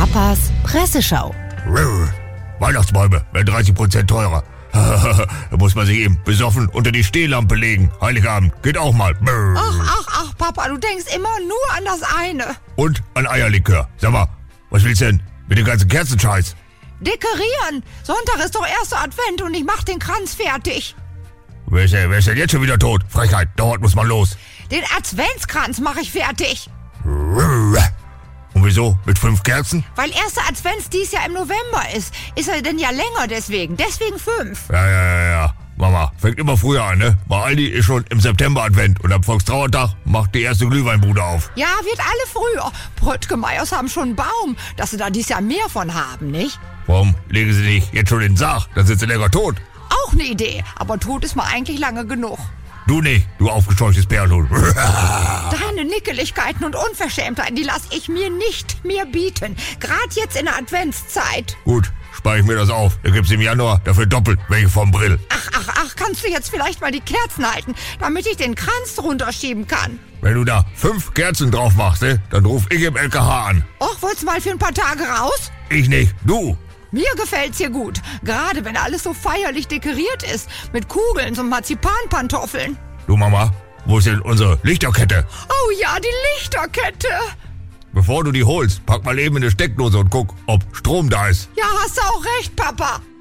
Papas Presseschau. Weihnachtsbäume werden 30% teurer. Da muss man sich eben besoffen unter die Stehlampe legen. Heiligabend geht auch mal. Ach, Papa, du denkst immer nur an das eine. Und an Eierlikör. Sag mal, was willst du denn mit dem ganzen Kerzenscheiß? Dekorieren. Sonntag ist doch erster Advent und ich mach den Kranz fertig. Wer ist denn jetzt schon wieder tot? Frechheit, dauert muss mal los. Den Adventskranz mache ich fertig. Und wieso? Mit 5 Kerzen? Weil erster Advent dies Jahr im November ist. Ist er denn ja länger deswegen. Deswegen 5. Ja. Mama, fängt immer früher an, ne? Bei Aldi ist schon im September Advent und am Volkstrauertag macht die erste Glühweinbude auf. Ja, wird alle früher. Brötgemeiers haben schon einen Baum, dass sie da dies Jahr mehr von haben, nicht? Warum legen sie nicht jetzt schon in den Sarg? Dann sind sie länger tot. Auch eine Idee, aber tot ist man eigentlich lange genug. Du nicht, du aufgescheuchtes Bärlhuhn. Deine Nickeligkeiten und Unverschämtheiten, die lasse ich mir nicht mehr bieten. Gerade jetzt in der Adventszeit. Gut, spare ich mir das auf. Da gibt's im Januar dafür doppelt welche vom Brill. Ach, kannst du jetzt vielleicht mal die Kerzen halten, damit ich den Kranz drunter schieben kann? Wenn du da 5 Kerzen drauf machst, ne, dann ruf ich im LKH an. Och, wollt's mal für ein paar Tage raus? Ich nicht, du. Mir gefällt's hier gut. Gerade wenn alles so feierlich dekoriert ist. Mit Kugeln und Marzipanpantoffeln. Du Mama, wo ist denn unsere Lichterkette? Oh ja, die Lichterkette. Bevor du die holst, pack mal eben in eine Steckdose und guck, ob Strom da ist. Ja, hast du auch recht, Papa.